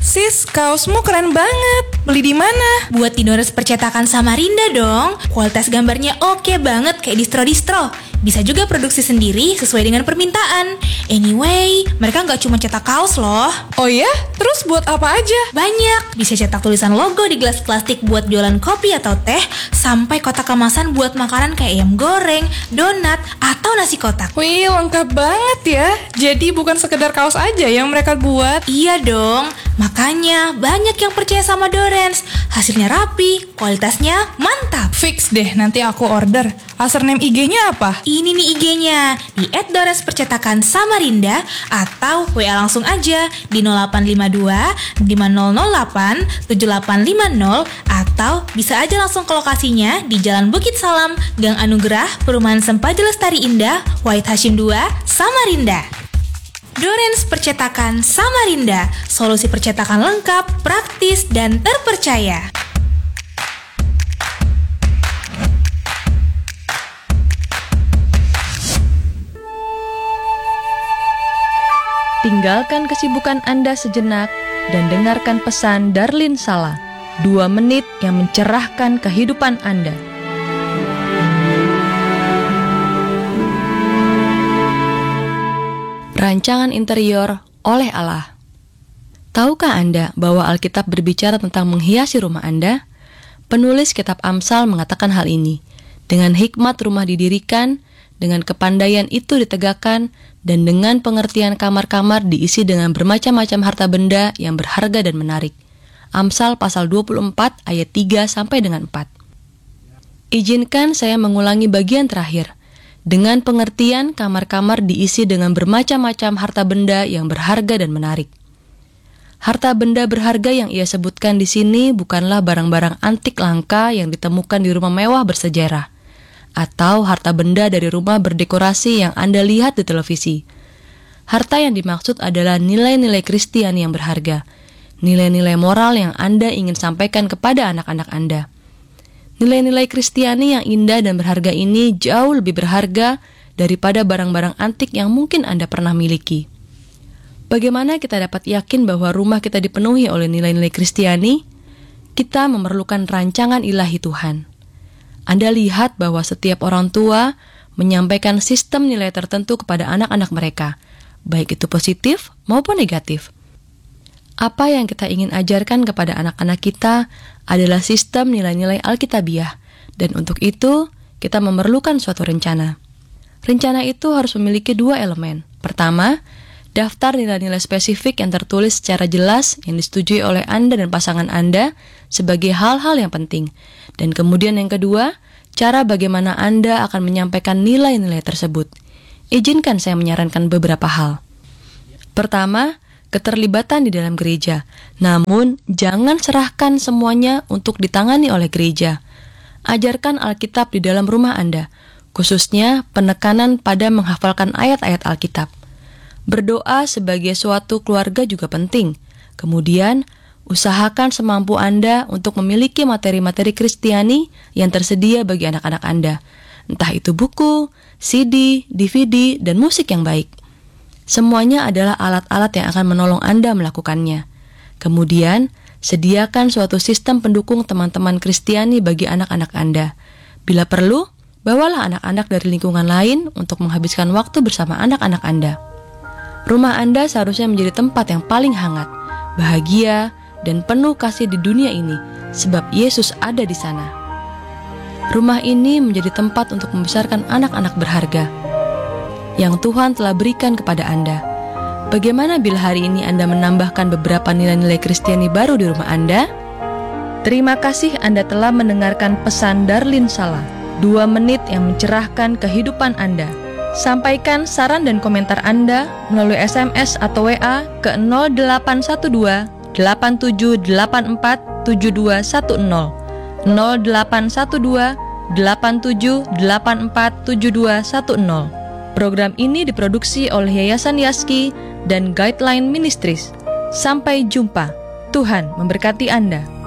Sis, kaosmu keren banget. Beli di mana? Buat di Dores Percetakan Samarinda dong. Kualitas gambarnya oke banget kayak distro-distro. Bisa juga produksi sendiri sesuai dengan permintaan. Anyway, mereka nggak cuma cetak kaos loh. Oh ya? Terus buat apa aja? Banyak, bisa cetak tulisan logo di gelas plastik buat jualan kopi atau teh, sampai kotak kemasan buat makanan kayak ayam goreng, donat, atau nasi kotak. Wih, lengkap banget ya. Jadi bukan sekedar kaos aja yang mereka buat. Iya dong, makanya banyak yang percaya sama Dorens. Hasilnya rapi, kualitasnya mantap. Fix deh, nanti aku order. Username IG-nya apa? Ini nih IG-nya, di @Dores_Percetakan Samarinda, atau WA langsung aja di 0852 5008 7850, atau bisa aja langsung ke lokasinya di Jalan Bukit Salam, Gang Anugerah, Perumahan Sempaja Lestari Indah, Wahid Hashim 2, Samarinda. Dorens Percetakan Samarinda, solusi percetakan lengkap, praktis, dan terpercaya. Tinggalkan kesibukan Anda sejenak dan dengarkan pesan Darlin Sala, 2 menit yang mencerahkan kehidupan Anda. Rancangan interior oleh Allah. Tahukah Anda bahwa Alkitab berbicara tentang menghiasi rumah Anda? Penulis kitab Amsal mengatakan hal ini. Dengan hikmat rumah didirikan, dengan kepandaian itu ditegakkan, dan dengan pengertian kamar-kamar diisi dengan bermacam-macam harta benda yang berharga dan menarik. Amsal pasal 24 ayat 3 sampai dengan 4. Izinkan saya mengulangi bagian terakhir. Dengan pengertian kamar-kamar diisi dengan bermacam-macam harta benda yang berharga dan menarik. Harta benda berharga yang ia sebutkan di sini bukanlah barang-barang antik langka yang ditemukan di rumah mewah bersejarah, atau harta benda dari rumah berdekorasi yang Anda lihat di televisi. Harta yang dimaksud adalah nilai-nilai Kristiani yang berharga, nilai-nilai moral yang Anda ingin sampaikan kepada anak-anak Anda. Nilai-nilai Kristiani yang indah dan berharga ini jauh lebih berharga daripada barang-barang antik yang mungkin Anda pernah miliki. Bagaimana kita dapat yakin bahwa rumah kita dipenuhi oleh nilai-nilai Kristiani? Kita memerlukan rancangan ilahi Tuhan. Anda lihat bahwa setiap orang tua menyampaikan sistem nilai tertentu kepada anak-anak mereka, baik itu positif maupun negatif. Apa yang kita ingin ajarkan kepada anak-anak kita adalah sistem nilai-nilai Alkitabiah, dan untuk itu kita memerlukan suatu rencana. Rencana itu harus memiliki 2 elemen. Pertama, daftar nilai-nilai spesifik yang tertulis secara jelas yang disetujui oleh Anda dan pasangan Anda sebagai hal-hal yang penting. Dan kemudian yang kedua, cara bagaimana Anda akan menyampaikan nilai-nilai tersebut. Izinkan saya menyarankan beberapa hal. Pertama, keterlibatan di dalam gereja. Namun, jangan serahkan semuanya untuk ditangani oleh gereja. Ajarkan Alkitab di dalam rumah Anda, khususnya penekanan pada menghafalkan ayat-ayat Alkitab. Berdoa sebagai suatu keluarga juga penting. Kemudian, usahakan semampu Anda untuk memiliki materi-materi Kristiani yang tersedia bagi anak-anak Anda. Entah itu buku, CD, DVD, dan musik yang baik. Semuanya adalah alat-alat yang akan menolong Anda melakukannya. Kemudian, sediakan suatu sistem pendukung teman-teman Kristiani bagi anak-anak Anda. Bila perlu, bawalah anak-anak dari lingkungan lain untuk menghabiskan waktu bersama anak-anak Anda. Rumah Anda seharusnya menjadi tempat yang paling hangat, bahagia, dan penuh kasih di dunia ini, sebab Yesus ada di sana. Rumah ini menjadi tempat untuk membesarkan anak-anak berharga yang Tuhan telah berikan kepada Anda. Bagaimana bila hari ini Anda menambahkan beberapa nilai-nilai Kristiani baru di rumah Anda? Terima kasih Anda telah mendengarkan pesan Darlin Sala, 2 menit yang mencerahkan kehidupan Anda. Sampaikan saran dan komentar Anda melalui SMS atau WA ke 0812 8784 7210, 0812 8784 7210. Program ini diproduksi oleh Yayasan Yaski dan Guideline Ministries. Sampai jumpa. Tuhan memberkati Anda.